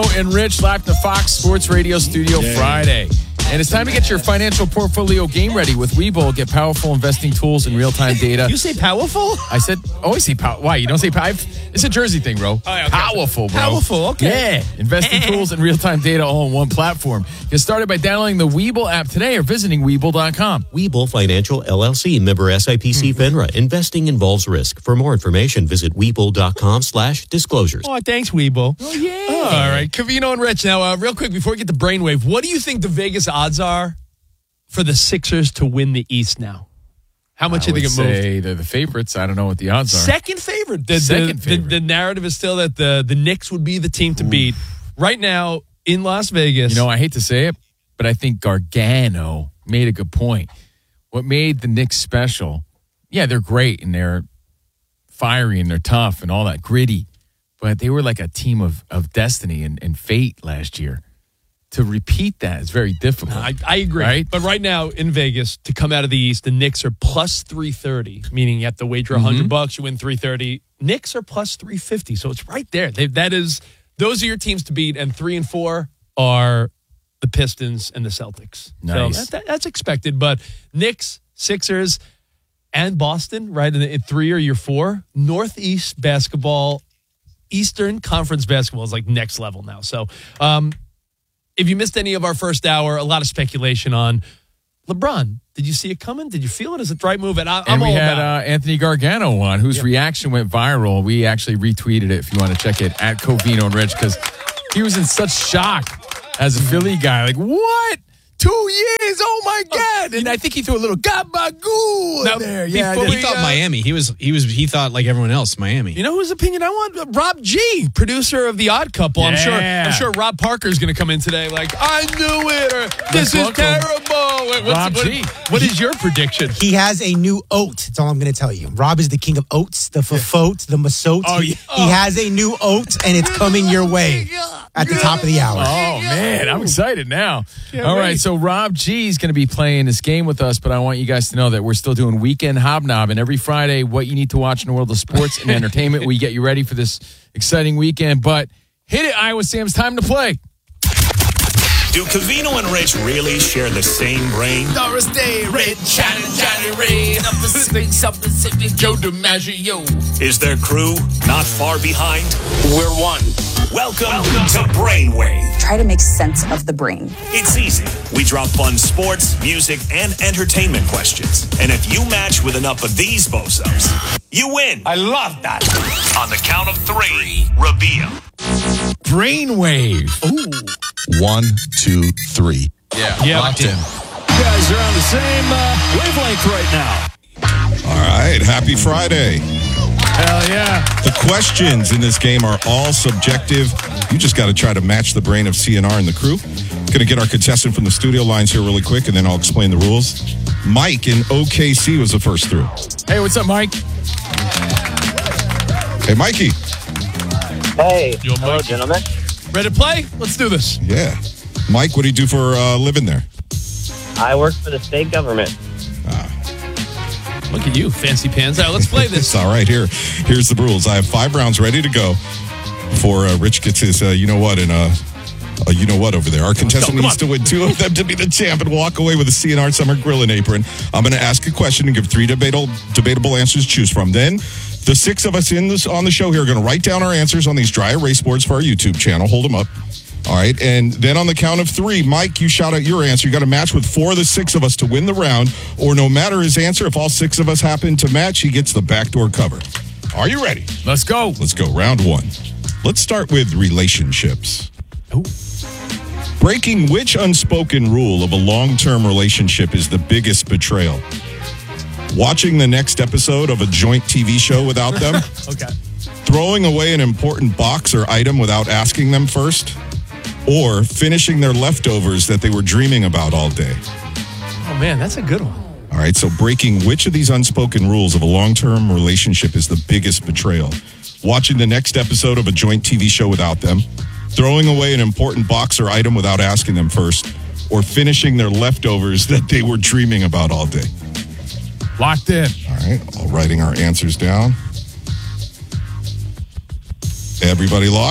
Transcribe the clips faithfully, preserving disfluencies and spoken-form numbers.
And Rich live from the Fox Sports Radio studio yeah. Friday. And it's time to get your financial portfolio game ready with Webull. Get powerful investing tools and real-time data. You say powerful? I said, oh, I say power. Why? You don't say power? It's a Jersey thing, bro. Oh, yeah, okay. Powerful, bro. Powerful, okay. Yeah. Investing tools and real-time data all on one platform. Get started by downloading the Webull app today or visiting Webull dot com. Webull Financial, L L C, member S I P C mm-hmm. FINRA. Investing involves risk. For more information, visit Webull dot com slash disclosures. Oh, thanks, Webull. Oh, yeah. Oh, all right. Covino and Rich. Now, uh, real quick, before we get to Brainwave, what do you think the Vegas odds are for the Sixers to win the East now? How much do you think it moved? I would say they're the favorites. I don't know what the odds are. Second favorite. The, Second the, favorite. The, the narrative is still that the, the Knicks would be the team to Ooh. beat. Right now, in Las Vegas. You know, I hate to say it, but I think Gargano made a good point. What made the Knicks special, yeah, they're great and they're fiery and they're tough and all that, gritty, but they were like a team of, of destiny and, and fate last year. To repeat that is very difficult. I, I agree. Right? But right now in Vegas, to come out of the East, the Knicks are plus three thirty, meaning you have to wager one hundred mm-hmm. bucks, you win three thirty. Knicks are plus three fifty, so it's right there. They, that is, those are your teams to beat, and three and four are the Pistons and the Celtics. Nice. So that, that, that's expected, but Knicks, Sixers, and Boston, right, in, in three are your four. Northeast basketball, Eastern Conference basketball is like next level now. So, um, if you missed any of our first hour, a lot of speculation on LeBron. Did you see it coming? Did you feel it as a right move? And I, I'm and we all had about uh, Anthony Gargano on, whose yep. reaction went viral. We actually retweeted it if you want to check it at Covino and Rich, because he was in such shock as a Philly guy. Like, what? Two years? Oh my God! And I think he threw a little gabagoo now, in there. Yeah, he thought uh, Miami. He was he was he thought like everyone else, Miami. You know whose opinion I want? Rob G, producer of The Odd Couple. Yeah. I'm sure. I'm sure Rob Parker's going to come in today. Like, I knew it. Or this is terrible. Wait, what's, Rob what, G. What is your prediction? He has a new oat. That's all I'm going to tell you. Rob is the king of oats, the fafote, the masote. Oh, he, yeah. he has a new oat, and it's coming your way at the top of the hour. Oh man, I'm excited now. Can't All wait. right, so Rob G is going to be playing this game with us, but I want you guys to know that we're still doing Weekend Hobnob, and every Friday, what you need to watch in the world of sports and entertainment. We get you ready for this exciting weekend. But hit it, Iowa Sam's time to play. Do Covino and Rich really share the same brain? Doris Day, Red, Johnny, Johnny Ray, up the six, something, something, Joe DiMaggio. Is their crew not far behind? We're one. Welcome, Welcome to Brainwave. Try to make sense of the brain. It's easy. We drop fun sports, music, and entertainment questions. And if you match with enough of these bozos, you win. I love that. On the count of three, reveal. Brainwave. Ooh. One, two, three. Yeah, yeah locked in. You guys are on the same uh, wavelength right now. All right, happy Friday. Hell yeah. The questions in this game are all subjective. You just got to try to match the brain of C N R and the crew. Going to get our contestant from the studio lines here really quick, and then I'll explain the rules. Mike in O K C was the first through. Hey, what's up, Mike? Hey, Mikey. Hey, Yo, hello, Mike. gentlemen. Ready to play? Let's do this. Yeah. Mike, what do you do for a uh, living there? I work for the state government. Look at you, fancy pants. All right, let's play this. It's all right. Here, here's the rules. I have five rounds ready to go before uh, Rich gets his, uh, you know what, and uh, uh, you know what over there. Our contestant go, needs to win two of them to be the champ and walk away with a C N R Summer Grill and Apron. I'm going to ask a question and give three debatable debatable answers to choose from. Then, the six of us in this on the show here are going to write down our answers on these dry erase boards for our YouTube channel. Hold them up. All right, and then on the count of three, Mike, you shout out your answer. You got to match with four of the six of us to win the round, or no matter his answer, if all six of us happen to match, he gets the backdoor cover. Are you ready? Let's go. Let's go. Round one. Let's start with relationships. Ooh. Breaking which unspoken rule of a long-term relationship is the biggest betrayal? Watching the next episode of a joint T V show without them? Okay. Throwing away an important box or item without asking them first? Or finishing their leftovers that they were dreaming about all day? Oh, man, that's a good one. All right, so breaking which of these unspoken rules of a long-term relationship is the biggest betrayal? Watching the next episode of a joint T V show without them, throwing away an important box or item without asking them first, or finishing their leftovers that they were dreaming about all day? Locked in. All right, all writing our answers down. Everybody locked?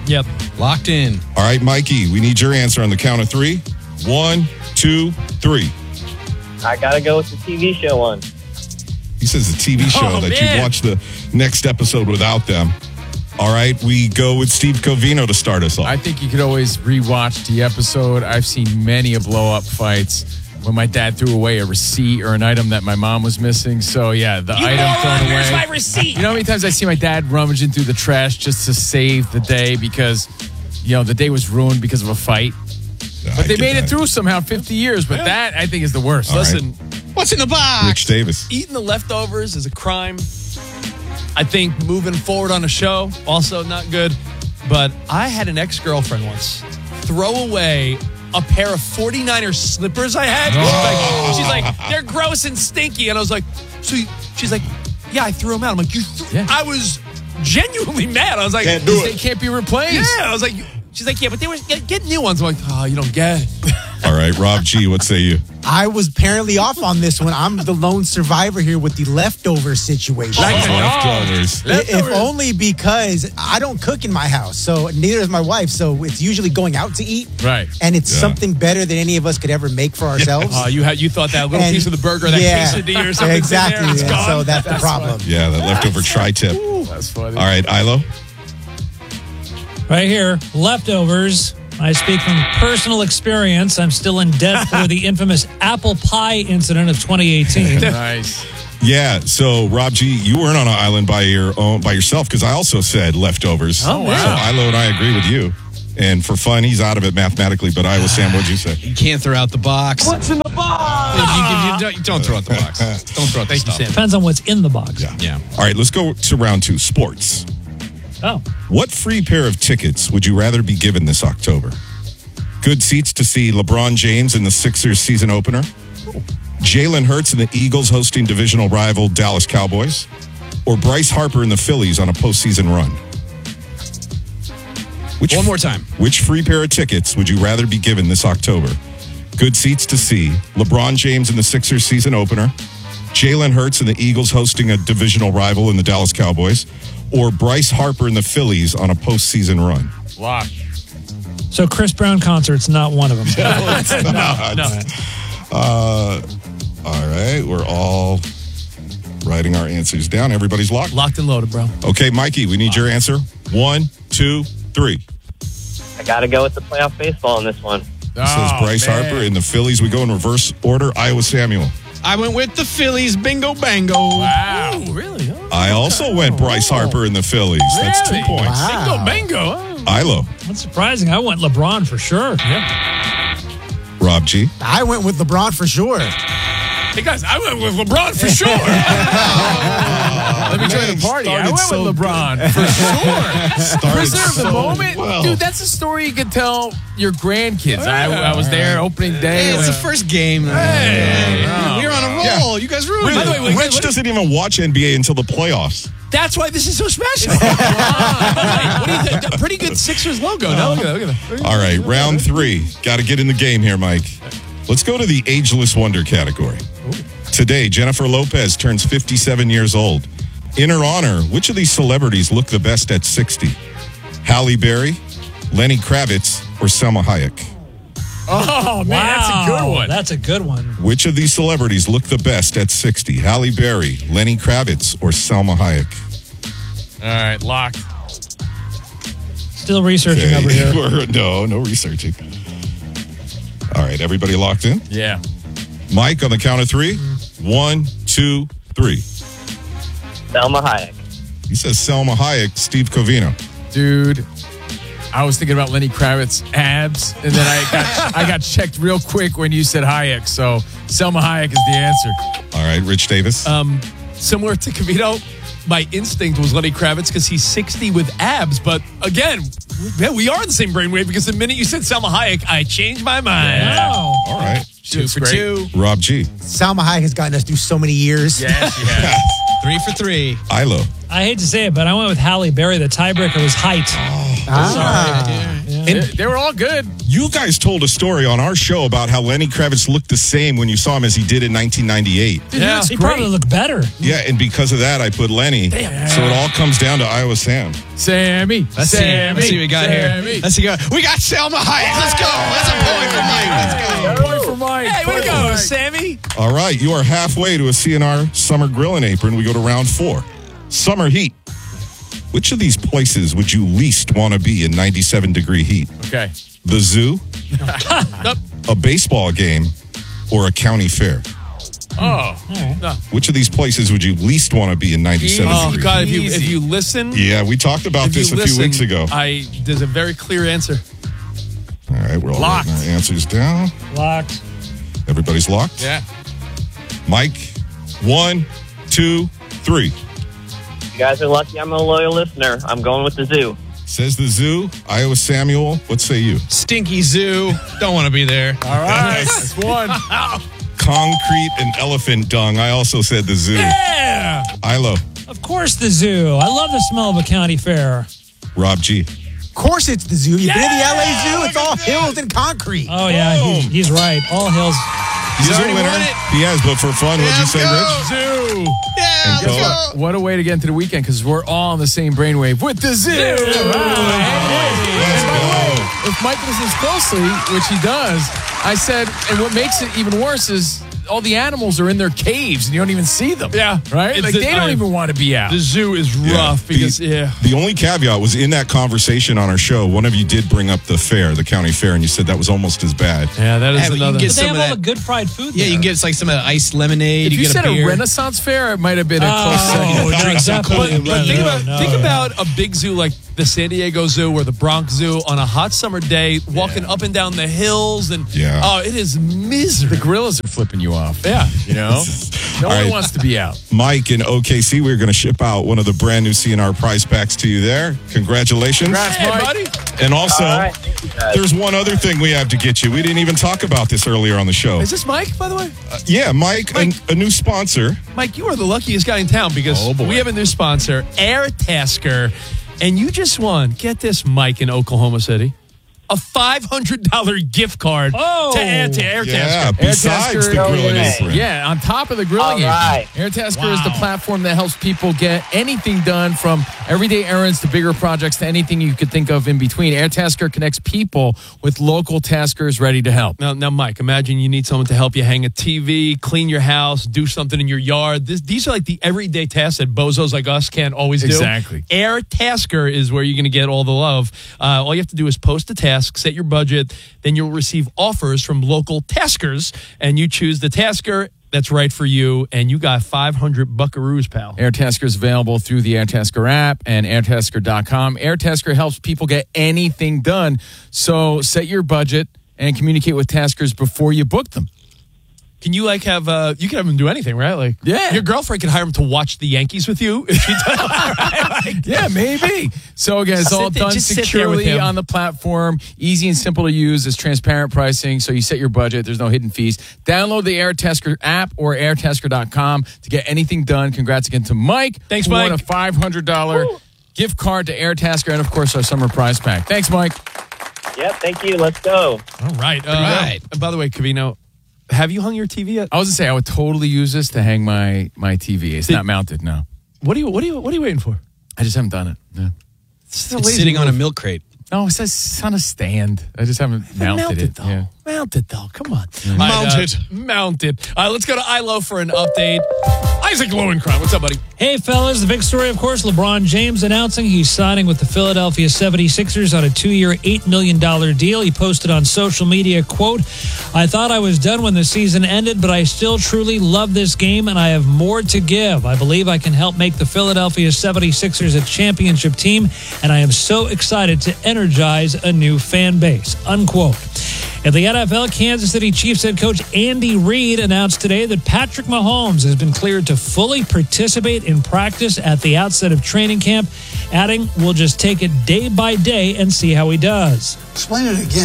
Yep. Locked in. All right, Mikey, we need your answer on the count of three. One, two, three. I gotta go with the T V show one. He says a T V show Oh, that man. you watch the next episode without them. All right, we go with Steve Covino to start us off. I think you could always rewatch the episode. I've seen many a blow-up fights when my dad threw away a receipt or an item that my mom was missing. So, yeah, the You item moron, thrown away. where's my receipt? You know how many times I see my dad rummaging through the trash just to save the day because, you know, the day was ruined because of a fight? I But they get made that. it through somehow fifty years. But that, I think, is the worst. All right. Listen, What's in the box? Rich Davis. eating the leftovers is a crime. I think moving forward on a show, also not good. But I had an ex-girlfriend once throw away a pair of forty-niners slippers I had. She's, like, she's like, they're gross and stinky. And I was like, so you, she's like, yeah, I threw them out. I'm like, you threw Yeah. I was genuinely mad. I was like, Can't do They can't be replaced. yeah. I was like, she's like, yeah, but they were get, get new ones. I'm like, oh, you don't get it. All right, Rob G, what say you? I was apparently off on this one. I'm the lone survivor here with the leftover situation. Leftovers. If only because I don't cook in my house, so neither does my wife. So it's usually going out to eat, Right. and it's Yeah. something better than any of us could ever make for ourselves. Oh, you had you thought that little And- piece of the burger, that yeah, quesadilla or something, exactly. It's and gone. so that's the problem. Yeah, that leftover tri-tip. That's funny. All right, Ilo. Right here, leftovers. I speak from personal experience. I'm still in debt for the infamous apple pie incident of twenty eighteen. Nice. Yeah, so Rob G, you weren't on an island by your own by yourself because I also said leftovers. Oh, wow. So Ilo and I agree with you. And for fun, he's out of it mathematically. But Iowa Sam, what'd you say? You can't throw out the box. What's in the box? You, you- you don't, you don't throw out the box. Don't throw out the stuff. Depends on what's in the box. Yeah. Yeah. All right, let's go to round two, sports. Oh. What free pair of tickets would you rather be given this October? Good seats to see LeBron James in the Sixers season opener? Jalen Hurts and the Eagles hosting divisional rival Dallas Cowboys? Or Bryce Harper and the Phillies on a postseason run? Which, One more time. Which free pair of tickets would you rather be given this October? Good seats to see LeBron James in the Sixers season opener? Jalen Hurts and the Eagles hosting a divisional rival in the Dallas Cowboys? Or Bryce Harper and the Phillies on a postseason run? Lock. So Chris Brown concert's not one of them. no, no. Uh, all right, we're all writing our answers down. Everybody's locked. Locked and loaded, bro. Okay, Mikey, we need your answer. One, two, three. I gotta go with the playoff baseball on this one. This says Bryce Harper in the Phillies. We go in reverse order. Iowa Samuel. I went with the Phillies. Bingo, bango. Wow. Ooh, really? Oh. I also went Bryce Harper in the Phillies. That's two Really? points. Bingo, bango. Oh. Ilo. That's surprising. I went LeBron for sure. Rob G. I went with LeBron for sure. Hey, guys, I went with LeBron for sure. Let me join the party. I went started so with LeBron for sure. Started Preserve so the moment, well. dude. That's a story you could tell your grandkids. I, I was there opening day. Hey, it's the first game. Hey. We're on a roll. You guys ruined By the it. way, wait, Rich wait, doesn't even watch N B A until the playoffs. That's why this is so special. What do you think? Pretty good Sixers logo. No, look at that. Look at that. All right, round three. Got to get in the game here, Mike. Let's go to the ageless wonder category. Today, Jennifer Lopez turns fifty-seven years old. In her honor, which of these celebrities look the best at sixty? Halle Berry, Lenny Kravitz, or Selma Hayek? Oh man, that's a good one. That's a good one. Which of these celebrities look the best at sixty? Halle Berry, Lenny Kravitz, or Selma Hayek? All right, locked. Still researching Okay, over here. we're- no, no researching. All right, everybody locked in? Yeah. Mike, on the count of three. One, two, three. Selma Hayek. He says Selma Hayek, Steve Covino. Dude, I was thinking about Lenny Kravitz abs, and then I got I got checked real quick when you said Hayek. So Selma Hayek is the answer. All right, Rich Davis. Um, similar to Cavito, my instinct was Lenny Kravitz because he's sixty with abs. But again, yeah, we are in the same brainwave because the minute you said Selma Hayek, I changed my mind. Oh. All right. Two for great. two. Rob G. Salma Hayek has gotten us through so many years. Yes, yes. Three for three. Ilo. I hate to say it, but I went with Halle Berry. The tiebreaker was height. Ah. Yeah. They, they were all good. You guys told a story on our show about how Lenny Kravitz looked the same when you saw him as he did in nineteen ninety-eight. Dude, yeah, he, he probably looked better. Yeah, and because of that, I put Lenny. Damn. So it all comes down to Iowa Sam. Sammy. Let's see, Sammy. let's see what we got Sammy. here. Let's see. We got Selma Hayek. Let's go. That's a point for Mike. Let's go. Point for Mike. Hey, way to go, Mike. Sammy. All right, you are halfway to a C N R Summer Grilling Apron. We go to round four. Summer heat. Which of these places would you least want to be in ninety-seven degree heat? Okay. The zoo, a baseball game, or a county fair? Oh. No. Which of these places would you least want to be in ninety-seven Oh, degrees? God, if you, if you listen. Yeah, we talked about if this you a listen, few weeks ago. I There's a very clear answer. All right, we're all Locked. writing our answers down. Locked. Everybody's locked? Yeah. Mike, one, two, three. You guys are lucky I'm a loyal listener. I'm going with the zoo. Says the zoo. Iowa Samuel, what say you? Stinky zoo. Don't want to be there. All right. That's one. Concrete and elephant dung. I also said the zoo. Yeah. Ilo. Of course, the zoo. I love the smell of a county fair. Rob G. Of course it's the zoo. You've Yeah, been to the L A Zoo. It's all that. hills and concrete. Oh, yeah. He's, he's right. All hills. He's, He's a already winner. won it. He has, but for fun, what'd you say, go. Rich? Zoo. Yeah, And let's go. go. What a way to get into the weekend because we're all on the same brainwave with the zoo. Let's go. If Mike listens closely, which he does, I said, and what makes it even worse is all the animals are in their caves and you don't even see them. Yeah. Right? It's Like the- they don't I- even want to be out. The zoo is Yeah. rough because, the, yeah. The only caveat was in that conversation on our show, one of you did bring up the fair, the county fair, and you said that was almost as bad. Yeah, that is Hey, but you another. can get But they some have of all that. the good fried food Yeah, there. you can get like some of the iced lemonade. If you you get said a a beer. Renaissance fair, it might have been a close Oh, second. no, Drink some definitely. Coke. But, but think No, about no. think about a big zoo like the San Diego Zoo or the Bronx Zoo on a hot summer day, walking up and down the hills, and Yeah. oh, it is misery. The gorillas are flipping you off. Yeah. You know? No All one right. wants to be out. Mike in O K C, we're going to ship out one of the brand new C N R prize packs to you there. Congratulations. Congrats, Hey, Mike. buddy. And also, All right. Thank you, guys. there's one other thing we have to get you. We didn't even talk about this earlier on the show. Is this Mike, by the way? Uh, yeah, Mike, Mike. A, a new sponsor. Mike, you are the luckiest guy in town because Oh, boy. we have a new sponsor, Air Tasker, and you just won, get this, Mike in Oklahoma City, a five hundred dollars gift card Oh. to Air, to Air Yeah, Tasker. besides the Air grilling Tasker. apron. Yeah, on top of the grilling All right. apron. AirTasker is the platform that helps people get anything done from everyday errands to bigger projects to anything you could think of in between. AirTasker connects people with local taskers ready to help. Now, now, Mike, imagine you need someone to help you hang a T V, clean your house, do something in your yard. This, these are like the everyday tasks that bozos like us can't always do. Exactly. Air Tasker is where you're going to get all the love. Uh, all you have to do is post a task, set your budget, then you'll receive offers from local taskers, and you choose the tasker that's right for you, and you got five hundred buckaroos, pal. AirTasker is available through the AirTasker app and airtasker dot com. AirTasker helps people get anything done. So set your budget and communicate with taskers before you book them. Can you like have uh you can have him do anything, right? Like Yeah. your girlfriend can hire him to watch the Yankees with you if she does. Right? Like, Yeah, maybe. So again, it's Sit all there- done just sit there with securely him. on the platform. Easy and simple to use. It's transparent pricing, so you set your budget. There's no hidden fees. Download the AirTasker app or airtasker dot com to get anything done. Congrats again to Mike. Thanks, who Mike. won a five hundred dollars gift card to AirTasker and, of course, our summer prize pack. Thanks, Mike. Yep, thank you. Let's go. All right. Uh, right. And by the way, Cavino, have you hung your T V yet? I was going to say, I would totally use this to hang my, my T V. It's Did- not mounted, no. What are you what are you what are you waiting for? I just haven't done it. No, It's, a It's lazy sitting on a move. milk crate. no it says it's on a stand. I just haven't mounted Mount it. it though. Yeah. Mount it though. Come on. Mount uh, it. Mount it. All right, let's go to I L O for an update. Isaac Lowenkron, what's up, buddy? Hey, fellas, the big story, of course, LeBron James announcing he's signing with the Philadelphia seventy-sixers on a two-year, eight million dollars deal. He posted on social media, quote, I thought I was done when the season ended, but I still truly love this game, and I have more to give. I believe I can help make the Philadelphia seventy-sixers a championship team, and I am so excited to energize a new fan base, unquote. At the N F L, Kansas City Chiefs head coach Andy Reid announced today that Patrick Mahomes has been cleared to fully participate in practice at the outset of training camp, adding, we'll just take it day by day and see how he does. Explain it again.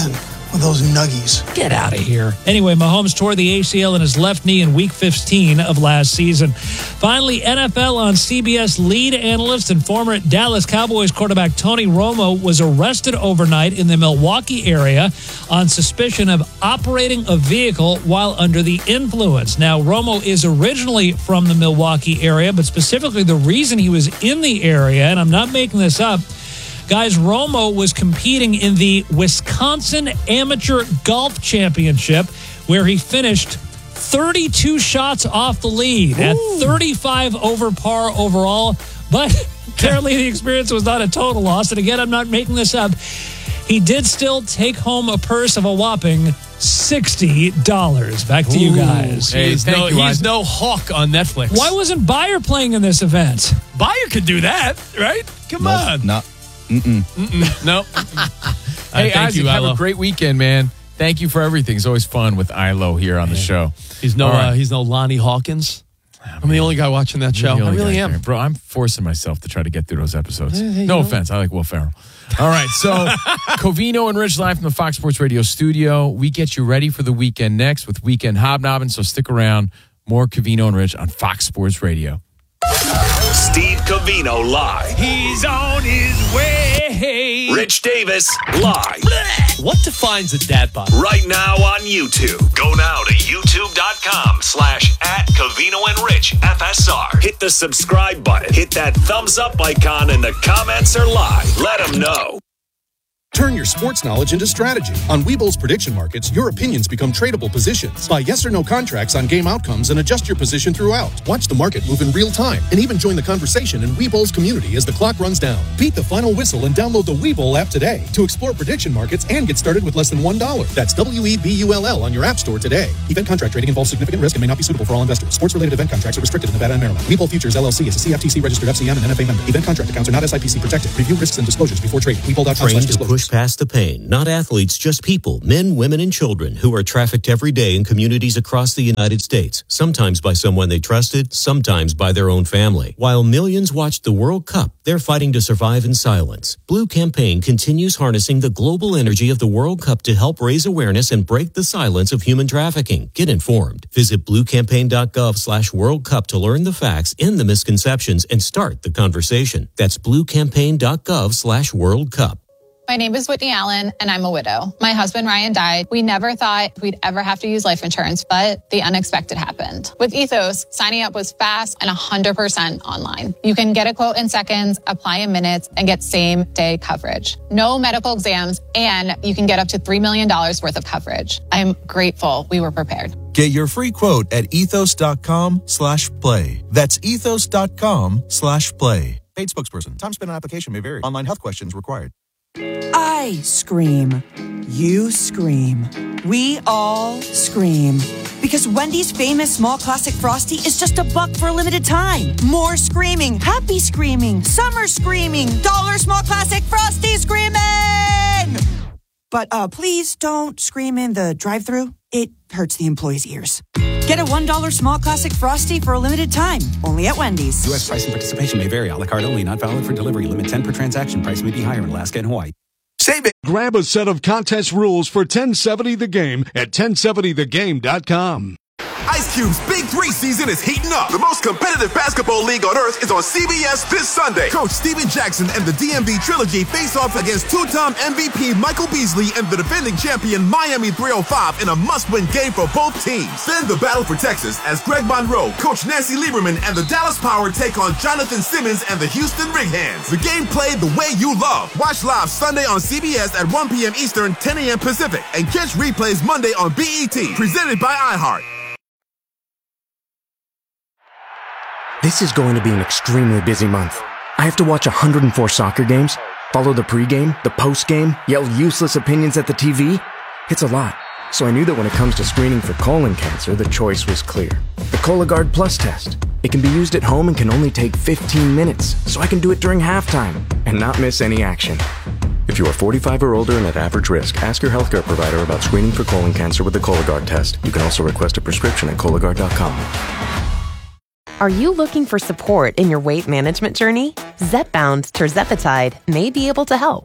with those nuggies. Get out of here. Anyway, Mahomes tore the A C L in his left knee in week fifteen of last season. Finally, N F L on C B S lead analyst and former Dallas Cowboys quarterback Tony Romo was arrested overnight in the Milwaukee area on suspicion of operating a vehicle while under the influence. Now, Romo is originally from the Milwaukee area, but specifically the reason he was in the area, and I'm not making this up, guys, Romo was competing in the Wisconsin Amateur Golf Championship, where he finished thirty-two shots off the lead. Ooh. At thirty-five over par overall. But apparently the experience was not a total loss. And again, I'm not making this up. He did still take home a purse of a whopping sixty dollars. Back to Ooh. you guys. Hey, he's no, you, he's no Hawk on Netflix. Why wasn't Bayer playing in this event? Bayer could do that, right? Come no, on. No. Mm-mm. Mm-mm. No. Hey, thank Isaac, you, have Ilo. a great weekend, man. Thank you for everything. It's always fun with Ilo here on the show. He's no, right. uh, he's no Lonnie Hawkins. Oh, I'm the only guy watching that show. I really am. There. Bro, I'm forcing myself to try to get through those episodes. Hey, hey, no you know. offense. I like Will Ferrell. All right. So, Covino and Rich live from the Fox Sports Radio studio. We get you ready for the weekend next with Weekend Hobnobbing. So, stick around. More Covino and Rich on Fox Sports Radio. Steve Covino live. He's on his way. Rich Davis live. What defines a dad bod? Right now on YouTube. Go now to youtube.com slash at Covino and Rich F S R. Hit the subscribe button. Hit that thumbs up icon and the comments are live. Let them know. Turn your sports knowledge into strategy. On Webull's prediction markets, your opinions become tradable positions. Buy yes or no contracts on game outcomes and adjust your position throughout. Watch the market move in real time and even join the conversation in Webull's community as the clock runs down. Beat the final whistle and download the Webull app today to explore prediction markets and get started with less than one dollar. That's W E B U L L on your app store today. Event contract trading involves significant risk and may not be suitable for all investors. Sports-related event contracts are restricted in Nevada and Maryland. Webull Futures, L L C is a C F T C-registered F C M and N F A member. Event contract accounts are not S I P C protected. Review risks and disclosures before trading. Webull dot com slash Trained to disclosures. push past the pain. Not athletes, just people, men, women, and children who are trafficked every day in communities across the United States, sometimes by someone they trusted, sometimes by their own family. While millions watched the World Cup, they're fighting to survive in silence. Blue Campaign continues harnessing the global energy of the World Cup to help raise awareness and break the silence of human trafficking. Get informed. Visit bluecampaign.gov slash World Cup to learn the facts, end the misconceptions, and start the conversation. That's bluecampaign.gov slash World Cup. My name is Whitney Allen, and I'm a widow. My husband, Ryan, died. We never thought we'd ever have to use life insurance, but the unexpected happened. With Ethos, signing up was fast and one hundred percent online. You can get a quote in seconds, apply in minutes, and get same-day coverage. No medical exams, and you can get up to three million dollars worth of coverage. I'm grateful we were prepared. Get your free quote at ethos.com slash play. That's ethos.com slash play. Paid spokesperson. Time spent on application may vary. Online health questions required. I scream. You scream. We all scream. Because Wendy's famous small classic Frosty is just a buck for a limited time. More screaming. Happy screaming. Summer screaming. Dollar small classic Frosty screaming! But uh, please don't scream in the drive-thru. It hurts the employees' ears. Get a one dollar small classic Frosty for a limited time. Only at Wendy's. U S price and participation may vary. A la carte only. Not valid for delivery. Limit ten per transaction. Price may be higher in Alaska and Hawaii. Save it. Grab a set of contest rules for ten seventy The Game at ten seventy the game dot com. Ice Cube's Big Three season is heating up. The most competitive basketball league on earth is on C B S this Sunday. Coach Steven Jackson and the D M V Trilogy face off against two-time M V P Michael Beasley and the defending champion Miami three oh five in a must-win game for both teams. Then the battle for Texas as Greg Monroe, Coach Nancy Lieberman, and the Dallas Power take on Jonathan Simmons and the Houston Rig Hands. The game played the way you love. Watch live Sunday on C B S at one p.m. Eastern, ten a.m. Pacific, and catch replays Monday on B E T. Presented by iHeart. This is going to be an extremely busy month. I have to watch one hundred four soccer games, follow the pregame, the postgame, yell useless opinions at the T V. It's a lot. So I knew that when it comes to screening for colon cancer, the choice was clear. The Cologuard Plus test. It can be used at home and can only take fifteen minutes, so I can do it during halftime and not miss any action. If you are forty-five or older and at average risk, ask your healthcare provider about screening for colon cancer with the Cologuard test. You can also request a prescription at Cologuard dot com. Are you looking for support in your weight management journey? Zepbound tirzepatide may be able to help.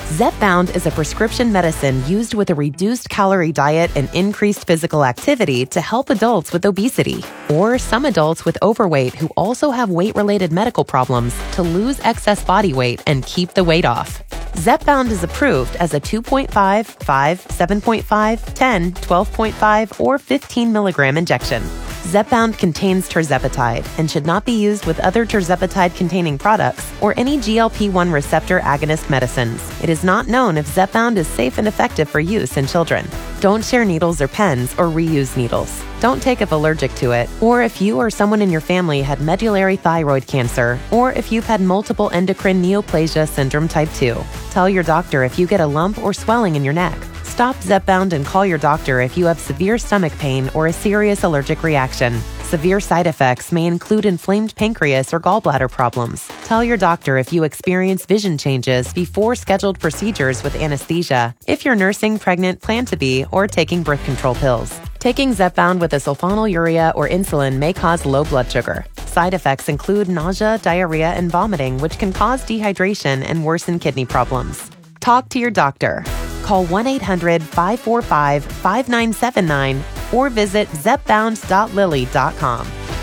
Zepbound is a prescription medicine used with a reduced calorie diet and increased physical activity to help adults with obesity, or some adults with overweight who also have weight-related medical problems to lose excess body weight and keep the weight off. Zepbound is approved as a two point five, five, seven point five, ten, twelve point five, or fifteen milligram injection. Zepbound contains tirzepatide and should not be used with other tirzepatide-containing products or any G L P one receptor agonist medicines. It is not known if Zepbound is safe and effective for use in children. Don't share needles or pens or reuse needles. Don't take if allergic to it, or if you or someone in your family had medullary thyroid cancer, or if you've had multiple endocrine neoplasia syndrome type two. Tell your doctor if you get a lump or swelling in your neck. Stop Zepbound and call your doctor if you have severe stomach pain or a serious allergic reaction. Severe side effects may include inflamed pancreas or gallbladder problems. Tell your doctor if you experience vision changes before scheduled procedures with anesthesia, if you're nursing, pregnant, plan to be, or taking birth control pills. Taking Zepbound with a sulfonylurea or insulin may cause low blood sugar. Side effects include nausea, diarrhea, and vomiting, which can cause dehydration and worsen kidney problems. Talk to your doctor. Call one eight hundred, five four five, five nine seven nine or visit zepbound dot lilly dot com.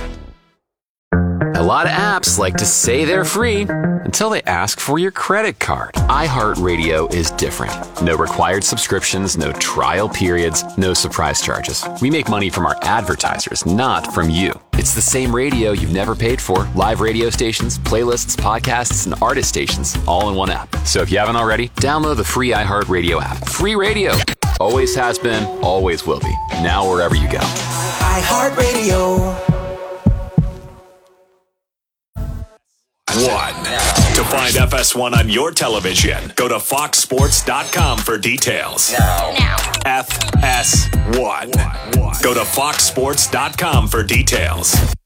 A lot of apps like to say they're free until they ask for your credit card. iHeartRadio is different. No required subscriptions, no trial periods, no surprise charges. We make money from our advertisers, not from you. It's the same radio you've never paid for. Live radio stations, playlists, podcasts, and artist stations all in one app. So if you haven't already, download the free iHeartRadio app. Free radio. Always has been, always will be. Now wherever you go. iHeartRadio. One. To find F S one on your television, go to fox sports dot com for details. Now. Now. F S one. Go to fox sports dot com for details.